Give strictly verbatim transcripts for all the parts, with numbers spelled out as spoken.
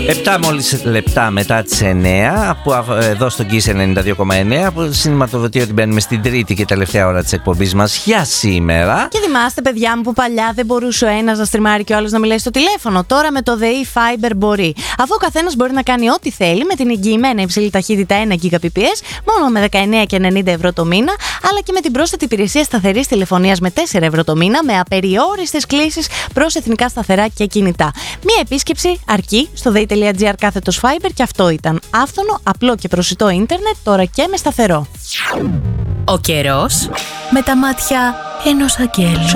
Επτά μόλις λεπτά μετά τις εννέα, που εδώ στο Kiss ενενήντα δύο κόμμα εννέα, που σηματοδοτεί ότι μπαίνουμε στην τρίτη και τελευταία ώρα της εκπομπής μας για σήμερα. Και θυμάστε, παιδιά μου, που παλιά δεν μπορούσε ο ένας να στριμάρει και ο άλλος να μιλάει στο τηλέφωνο. Τώρα με το ντι ι Fiber μπορεί. Αφού ο καθένας μπορεί να κάνει ό,τι θέλει με την εγγυημένα υψηλή ταχύτητα ένα Gbps, μόνο με δεκαεννέα και ενενήντα ευρώ το μήνα, αλλά και με την πρόσθετη υπηρεσία σταθερής τηλεφωνίας με τέσσερα ευρώ το μήνα, με απεριόριστες κλήσεις προς εθνικά σταθερά και κινητά. Μία επίσκεψη αρκεί στο day.gr κάθετος Fiber και αυτό ήταν. Άφθονο, απλό και προσιτό ίντερνετ, τώρα και με σταθερό. Ο καιρός με τα μάτια ενός αγγέλου.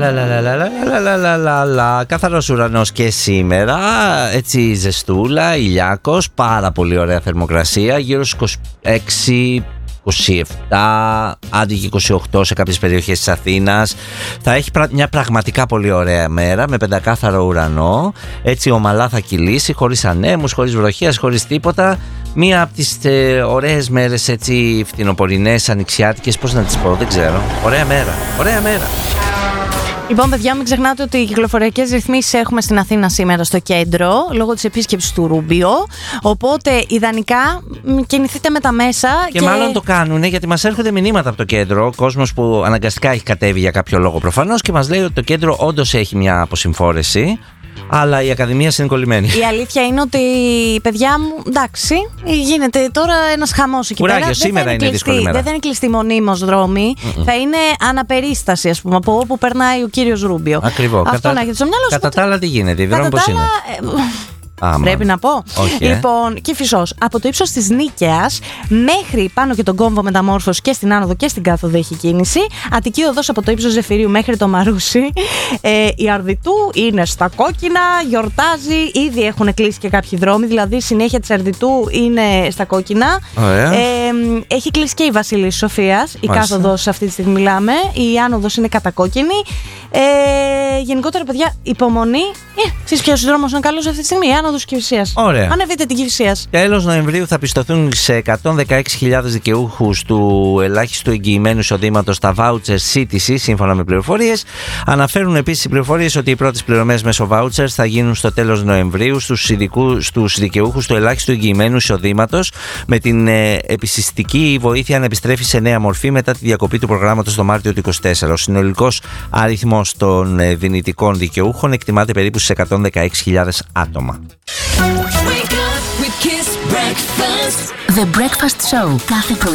Σαλαλαλαλαλαλαλαλαλαλα. Καθαρός ουρανός και σήμερα. Έτσι ζεστούλα, ηλιάκος, πάρα πολύ ωραία θερμοκρασία. Γύρω στους είκοσι έξι είκοσι επτά, άντε και είκοσι οκτώ σε κάποιες περιοχές της Αθήνας. Θα έχει μια πραγματικά πολύ ωραία μέρα με πεντακάθαρο ουρανό. Έτσι ομαλά θα κυλήσει, χωρίς ανέμους, χωρίς βροχές, χωρίς τίποτα. Μία από τις ε, ωραίες μέρες, έτσι φθινοπορεινές, ανοιξιάτικες, πώς να τις πω, δεν ξέρω. Ωραία μέρα, ωραία μέρα. Λοιπόν, παιδιά, μην ξεχνάτε ότι οι κυκλοφοριακές ρυθμίσεις έχουμε στην Αθήνα σήμερα στο κέντρο, λόγω της επίσκεψης του Ρούμπιο. Οπότε, ιδανικά, κινηθείτε με τα μέσα. Και, και... μάλλον το κάνουν, γιατί μας έρχονται μηνύματα από το κέντρο. Κόσμος που αναγκαστικά έχει κατέβει για κάποιο λόγο προφανώς και μας λέει ότι το κέντρο όντως έχει μια αποσυμφόρεση. Αλλά η Ακαδημία είναι κολλημένη. Η αλήθεια είναι ότι, παιδιά μου, εντάξει, γίνεται τώρα ένας χαμός εκεί Κουράγιο, πέρα. σήμερα είναι δύσκολη μέρα. Δεν θα είναι κλειστή μονίμως δρόμοι. Mm-mm. Θα είναι αναπερίσταση, ας πούμε, από όπου περνάει ο κύριος Ρούμπιο. Ακριβώς. Αυτό Κατά... να έχετε στο μυαλό σου. Κατά τα άλλα, τι γίνεται, η δρόμη πώς είναι. Άμα. Πρέπει να πω. Όχι, λοιπόν, Κηφισός, από το ύψος της Νίκαιας μέχρι πάνω και τον κόμβο Μεταμόρφωση και στην άνοδο και στην κάθοδο έχει κίνηση. Αττική οδός από το ύψος Ζεφυρίου μέχρι το Μαρούσι. Ε, η Αρδιτού είναι στα κόκκινα, γιορτάζει. Ήδη έχουν κλείσει και κάποιοι δρόμοι, δηλαδή η συνέχεια της Αρδιτού είναι στα κόκκινα. Ε, έχει κλείσει και η Βασιλής Σοφίας. Η κάθοδος αυτή τη στιγμή μιλάμε. Η άνοδος είναι κατακόκκινη. Ε, γενικότερα, παιδιά, υπομονή. Ε, Ξέρεις ποιος δρόμος είναι καλός αυτή τη στιγμή? Η άνοδος Κηφισίας. Ωραία. Ανεβείτε την Κηφισίας. Τέλος Νοεμβρίου θα πιστωθούν σε εκατόν δεκαέξι χιλιάδες δικαιούχους του ελάχιστου εγγυημένου εισοδήματος τα vouchers σι τι σι, σύμφωνα με πληροφορίες. Αναφέρουν επίσης οι πληροφορίες ότι οι πρώτες πληρωμές μέσω vouchers θα γίνουν στο τέλος Νοεμβρίου στους, στους δικαιούχους του ελάχιστου εγγυημένου εισοδήματος, με την ε, επισυστική βοήθεια να επιστρέφει σε νέα μορφή μετά τη διακοπή του προγράμματος το Μάρτιο του είκοσι τέσσερα. Ο συνολικός αριθμός των ε, δυνητικών δικαιούχων εκτιμάται περίπου στις εκατόν δεκαέξι χιλιάδες άτομα. The Breakfast Show κάθε πρωί